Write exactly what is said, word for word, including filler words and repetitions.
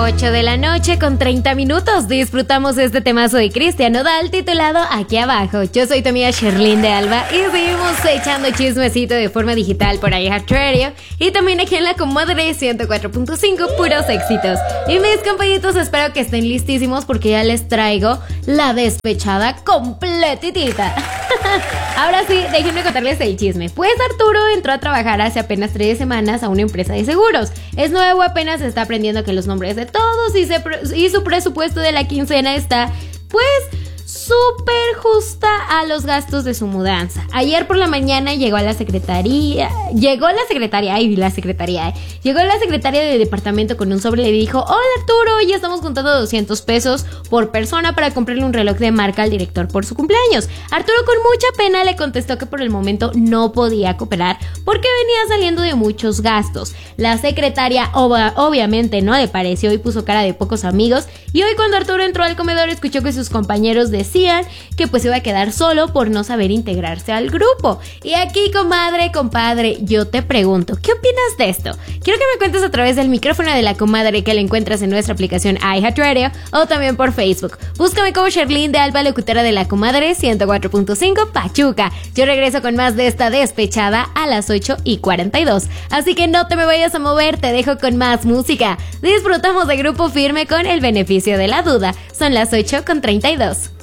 ocho de la noche con treinta minutos. Disfrutamos este temazo de Cristian Nodal titulado Aquí Abajo. Yo soy tu amiga Sherlyn de Alba y seguimos echando chismecito de forma digital por iHeartRadio y también aquí en la Comadre ciento cuatro punto cinco, puros éxitos. Y mis compañitos, espero que estén listísimos porque ya les traigo la despechada completitita. Ahora sí, déjenme contarles el chisme. Pues Arturo entró a trabajar hace apenas tres semanas a una empresa de seguros. Es nuevo, apenas está aprendiendo que los nombres de todos y, se, y su presupuesto de la quincena está, pues, súper justa a los gastos de su mudanza. Ayer por la mañana llegó a la secretaría, llegó la secretaria, ay, la secretaria, eh, llegó la secretaria de departamento con un sobre y le dijo: hola Arturo, ya estamos contando doscientos pesos por persona para comprarle un reloj de marca al director por su cumpleaños. Arturo con mucha pena le contestó que por el momento no podía cooperar porque venía saliendo de muchos gastos. La secretaria ob- obviamente no le pareció y puso cara de pocos amigos, y hoy cuando Arturo entró al comedor escuchó que sus compañeros decían que pues iba a quedar solo por no saber integrarse al grupo. Y aquí, comadre, compadre, yo te pregunto, ¿qué opinas de esto? Quiero que me cuentes a través del micrófono de la Comadre, que la encuentras en nuestra aplicación iHeartRadio o también por Facebook. Búscame como Sherlyn de Alba, locutora de la Comadre ciento cuatro punto cinco Pachuca. Yo regreso con más de esta despechada a las ocho y cuarenta y dos. Así que no te me vayas a mover, te dejo con más música. Disfrutamos de Grupo Firme con El Beneficio de la Duda. Son las ocho con treinta y dos.